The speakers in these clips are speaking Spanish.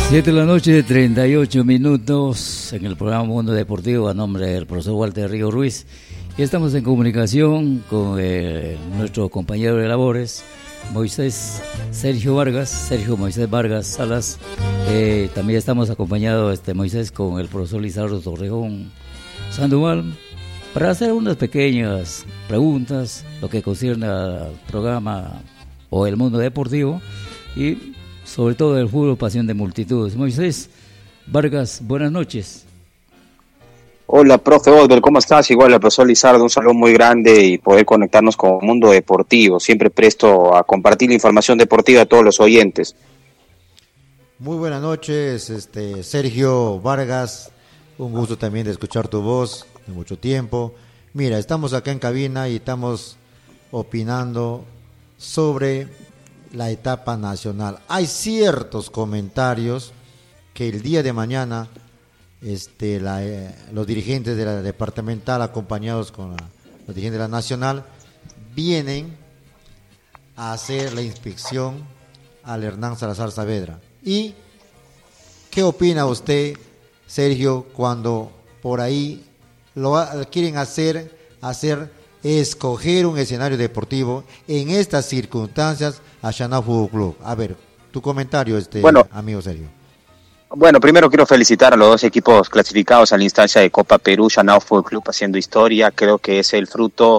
7 de la noche, 38 minutos en el programa Mundo Deportivo a nombre del profesor Walter Río Ruiz. Y estamos en comunicación con nuestro compañero de labores, Sergio Moisés Vargas Salas. También estamos acompañados, Moisés, con el profesor Lizardo Torrejón Sandoval, para hacer unas pequeñas preguntas, lo que concierne al programa o el mundo deportivo y sobre todo el fútbol, pasión de multitudes. Moisés Vargas, buenas noches. Hola, profe Osber, ¿cómo estás? Igual al profesor Lizardo, un saludo muy grande y poder conectarnos con el mundo deportivo. Siempre presto a compartir la información deportiva a todos los oyentes. Muy buenas noches, Sergio Vargas, un gusto también de escuchar tu voz de mucho tiempo. Mira, estamos acá en cabina y estamos opinando sobre la etapa nacional. Hay ciertos comentarios que el día de mañana los dirigentes de la departamental, acompañados con los dirigentes de la nacional, vienen a hacer la inspección al Hernán Salazar Saavedra. ¿Y qué opina usted, Sergio, cuando por ahí quieren hacer escoger un escenario deportivo en estas circunstancias a Chanao Fútbol Club? A ver, tu comentario, amigo Sergio. Bueno, primero quiero felicitar a los dos equipos clasificados a la instancia de Copa Perú. Chanao Fútbol Club haciendo historia. Creo que es el fruto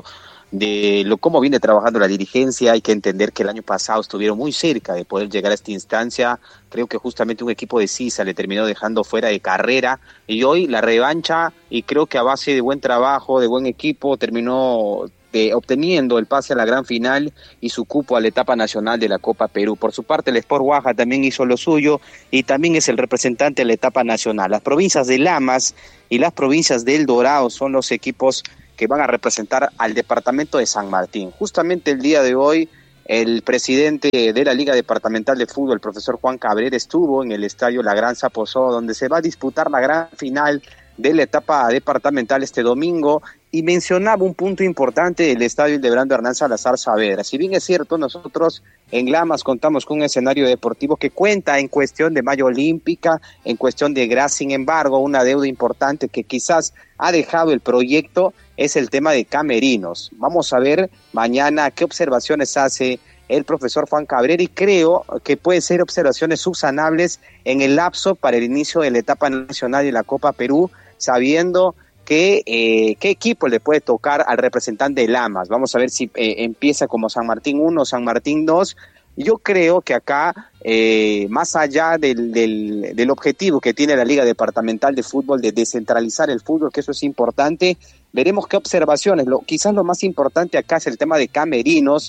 de cómo viene trabajando la dirigencia. Hay que entender que el año pasado estuvieron muy cerca de poder llegar a esta instancia. Creo que justamente un equipo de Sisa le terminó dejando fuera de carrera y hoy la revancha, y creo que a base de buen trabajo, de buen equipo, terminó obteniendo el pase a la gran final y su cupo a la etapa nacional de la Copa Perú. Por su parte, el Sport Oaxaca también hizo lo suyo y también es el representante de la etapa nacional. Las provincias de Lamas y las provincias de El Dorado son los equipos que van a representar al departamento de San Martín. Justamente el día de hoy, el presidente de la Liga Departamental de Fútbol, el profesor Juan Cabrera, estuvo en el estadio La Gran Saposo, donde se va a disputar la gran final de la etapa departamental este domingo, y mencionaba un punto importante del estadio Hildebrando Hernán Salazar Saavedra. Si bien es cierto, nosotros en Lamas contamos con un escenario deportivo que cuenta en cuestión de malla olímpica, en cuestión de GRAS, sin embargo, una deuda importante que quizás ha dejado el proyecto es el tema de camerinos. Vamos a ver mañana qué observaciones hace el profesor Juan Cabrera, y creo que pueden ser observaciones subsanables en el lapso para el inicio de la etapa nacional de la Copa Perú, sabiendo qué equipo le puede tocar al representante de Lamas. Vamos a ver si empieza como San Martín 1 o San Martín 2. Yo creo que acá, más allá del objetivo que tiene la Liga Departamental de Fútbol de descentralizar el fútbol, que eso es importante, veremos qué observaciones. Quizás lo más importante acá es el tema de camerinos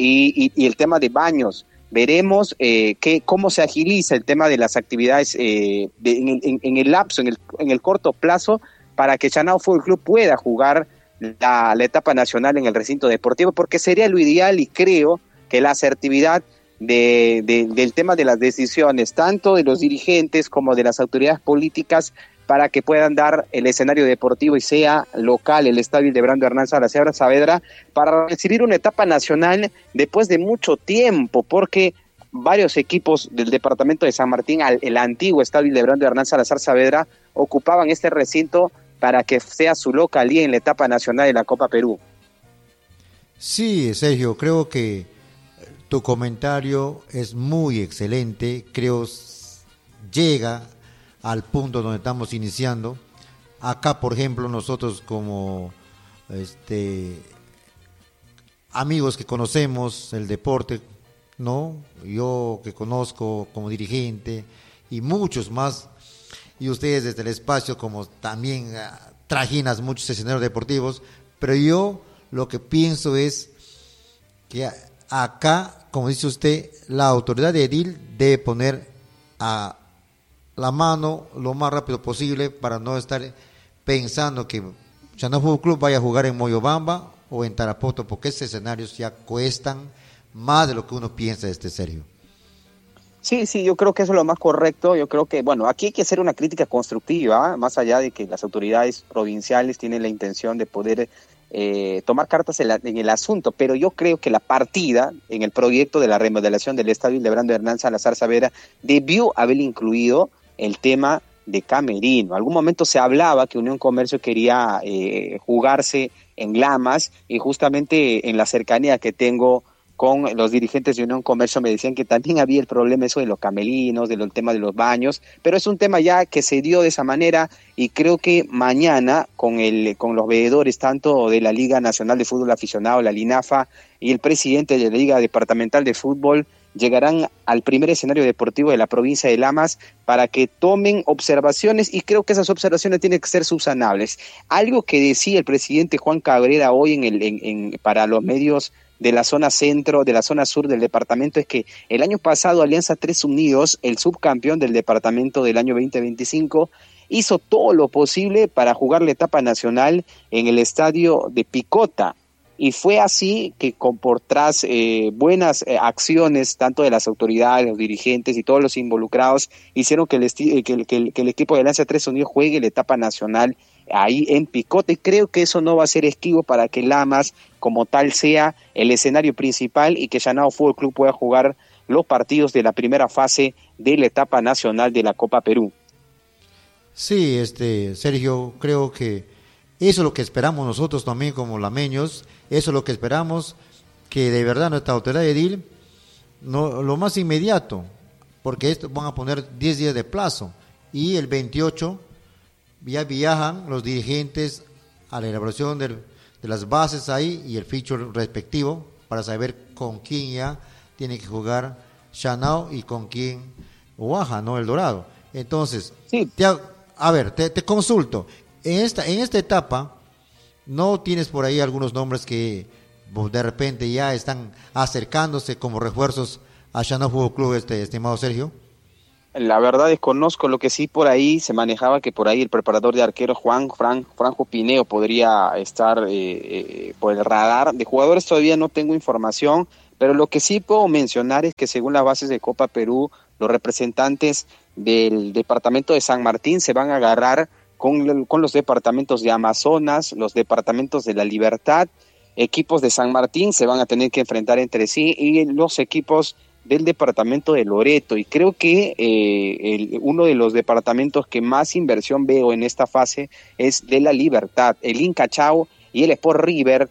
y el tema de baños. Veremos cómo se agiliza el tema de las actividades en el lapso, en el corto plazo, para que Chanao Fútbol Club pueda jugar la etapa nacional en el recinto deportivo, porque sería lo ideal, y creo que la asertividad del tema de las decisiones, tanto de los dirigentes como de las autoridades políticas, para que puedan dar el escenario deportivo y sea local el estadio Hildebrando Hernán Salazar Saavedra para recibir una etapa nacional después de mucho tiempo, porque varios equipos del departamento de San Martín, el antiguo estadio Hildebrando Hernán Salazar Saavedra, ocupaban este recinto para que sea su localía en la etapa nacional de la Copa Perú. Sí, Sergio, creo que tu comentario es muy excelente, creo llega al punto donde estamos iniciando. Acá, por ejemplo, nosotros como amigos que conocemos el deporte, ¿no? Yo que conozco como dirigente y muchos más, y ustedes desde el espacio como también trajinas muchos escenarios deportivos, pero yo lo que pienso es que acá, como dice usted, la autoridad de edil debe poner a la mano lo más rápido posible para no estar pensando que Chanao Fútbol Club vaya a jugar en Moyobamba o en Tarapoto, porque esos escenarios ya cuestan más de lo que uno piensa, Sergio. Sí, yo creo que eso es lo más correcto. Yo creo que, bueno, aquí hay que hacer una crítica constructiva, más allá de que las autoridades provinciales tienen la intención de poder tomar cartas en el asunto, pero yo creo que la partida en el proyecto de la remodelación del estadio Lebrando Hernán Salazar Saavedra debió haber incluido el tema de camerino. Algún momento se hablaba que Unión Comercio quería jugarse en Lamas, y justamente en la cercanía que tengo con los dirigentes de Unión Comercio me decían que también había el problema eso de los camerinos, del tema de los baños, pero es un tema ya que se dio de esa manera, y creo que mañana con los veedores tanto de la Liga Nacional de Fútbol Aficionado, la LINAFA, y el presidente de la Liga Departamental de Fútbol llegarán al primer escenario deportivo de la provincia de Lamas para que tomen observaciones, y creo que esas observaciones tienen que ser subsanables. Algo que decía el presidente Juan Cabrera hoy para los medios de la zona centro, de la zona sur del departamento, es que el año pasado Alianza Tres Unidos, el subcampeón del departamento del año 2025, hizo todo lo posible para jugar la etapa nacional en el estadio de Picota, y fue así que tras buenas acciones tanto de las autoridades, los dirigentes y todos los involucrados, hicieron que el equipo de Alianza Tres Unidos juegue la etapa nacional ahí en Picota, y creo que eso no va a ser esquivo para que Lamas como tal sea el escenario principal y que Llanado Fútbol Club pueda jugar los partidos de la primera fase de la etapa nacional de la Copa Perú. Sí, Sergio, creo que eso es lo que esperamos nosotros también como lameños, eso es lo que esperamos, que de verdad nuestra autoridad edil, lo más inmediato, porque esto van a poner 10 días de plazo, y el 28 ya viajan los dirigentes a la elaboración de las bases ahí y el ficho respectivo para saber con quién ya tiene que jugar Llanao y con quién Oaxaca, ¿no? El Dorado. Entonces, sí. Te consulto, en esta etapa, ¿no tienes por ahí algunos nombres que de repente ya están acercándose como refuerzos a Llanao Fútbol Club, estimado Sergio? La verdad desconozco, lo que sí por ahí se manejaba que por ahí el preparador de arqueros Franjo Pineo podría estar por el radar. De jugadores todavía no tengo información, pero lo que sí puedo mencionar es que según las bases de Copa Perú, los representantes del departamento de San Martín se van a agarrar con los departamentos de Amazonas, los departamentos de La Libertad, equipos de San Martín se van a tener que enfrentar entre sí, y los equipos del departamento de Loreto, y creo que uno de los departamentos que más inversión veo en esta fase es de La Libertad. El Inca Chao y el Sport River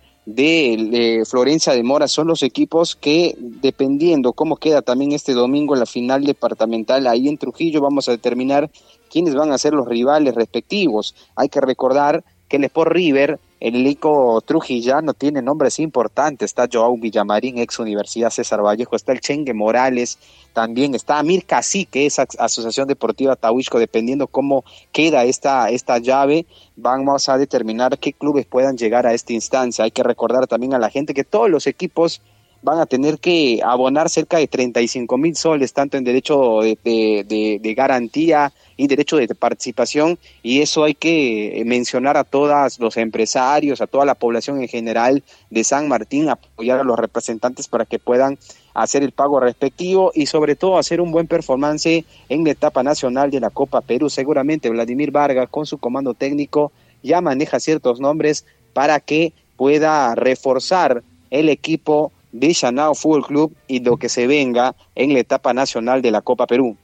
de Florencia de Mora son los equipos que, dependiendo cómo queda también este domingo en la final departamental ahí en Trujillo, vamos a determinar quiénes van a ser los rivales respectivos. Hay que recordar que el Sport River, el Lico Trujillano, tiene nombres importantes. Está Joao Villamarín, ex Universidad César Vallejo, está el Chengue Morales, también está Amir Cacique, esa Asociación Deportiva Tahuixco. Dependiendo cómo queda esta llave, vamos a determinar qué clubes puedan llegar a esta instancia. Hay que recordar también a la gente que todos los equipos van a tener que abonar cerca de 35,000 soles, tanto en derecho de garantía y derecho de participación, y eso hay que mencionar a todos los empresarios, a toda la población en general de San Martín, apoyar a los representantes para que puedan hacer el pago respectivo y sobre todo hacer un buen performance en la etapa nacional de la Copa Perú. Seguramente Vladimir Vargas con su comando técnico ya maneja ciertos nombres para que pueda reforzar el equipo de Llanao Fútbol Club y lo que se venga en la etapa nacional de la Copa Perú.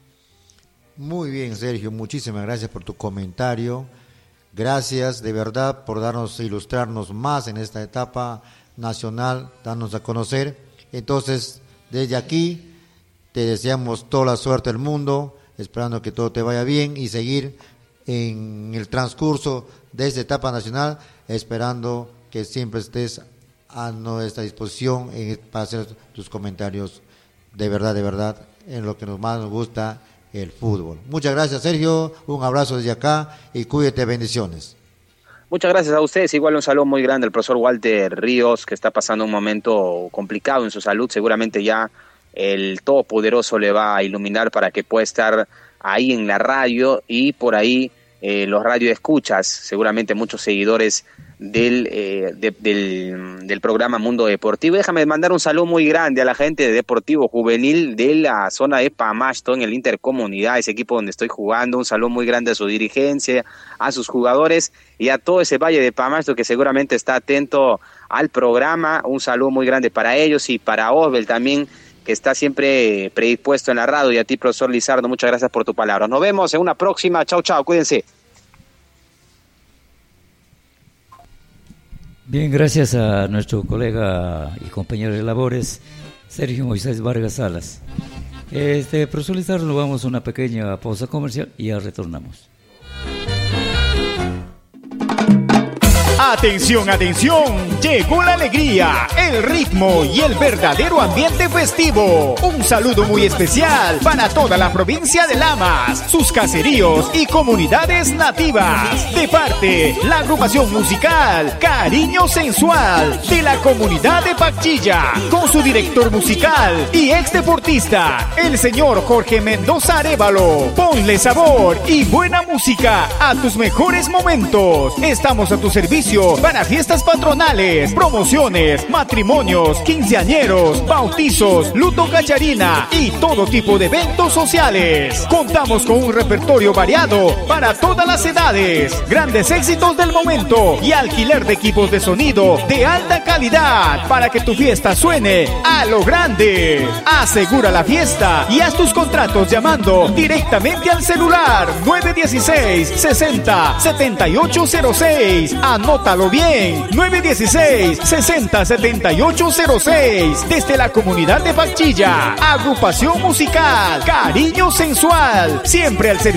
Muy bien, Sergio, muchísimas gracias por tu comentario. Gracias de verdad por ilustrarnos más en esta etapa nacional, darnos a conocer. Entonces, desde aquí te deseamos toda la suerte del mundo, esperando que todo te vaya bien y seguir en el transcurso de esta etapa nacional, esperando que siempre estés a nuestra disposición para hacer tus comentarios de verdad, en lo que más nos gusta, el fútbol. Muchas gracias, Sergio, un abrazo desde acá y cuídate, bendiciones. Muchas gracias a ustedes, igual un saludo muy grande al profesor Walter Ríos, que está pasando un momento complicado en su salud. Seguramente ya el Todopoderoso le va a iluminar para que pueda estar ahí en la radio y por ahí los radioescuchas, seguramente muchos seguidores del programa Mundo Deportivo. Déjame mandar un saludo muy grande a la gente de Deportivo Juvenil de la zona de Pamasto, en el Intercomunidad, ese equipo donde estoy jugando. Un saludo muy grande a su dirigencia, a sus jugadores y a todo ese valle de Pamasto que seguramente está atento al programa. Un saludo muy grande para ellos y para Osbel también, que está siempre predispuesto en la radio, y a ti, profesor Lizardo, muchas gracias por tu palabra. Nos vemos en una próxima. Chau, cuídense. Bien, gracias a nuestro colega y compañero de labores, Sergio Moisés Vargas Salas. Profesor Lizardo, nos vamos a una pequeña pausa comercial y ya retornamos. Atención, atención, llegó la alegría, el ritmo y el verdadero ambiente festivo. Un saludo muy especial para toda la provincia de Lamas, sus caseríos y comunidades nativas. De parte, la agrupación musical Cariño Sensual de la comunidad de Pachilla, con su director musical y ex deportista, el señor Jorge Mendoza Arévalo. Ponle sabor y buena música a tus mejores momentos. Estamos a tu servicio para fiestas patronales, promociones, matrimonios, quinceañeros, bautizos, luto cacharina y todo tipo de eventos sociales. Contamos con un repertorio variado para todas las edades, grandes éxitos del momento y alquiler de equipos de sonido de alta calidad para que tu fiesta suene a lo grande. Asegura la fiesta y haz tus contratos llamando directamente al celular 916-60-7806. Anótalo bien, 916-60-7806. Desde la comunidad de Pachilla, agrupación musical Cariño Sensual, siempre al servicio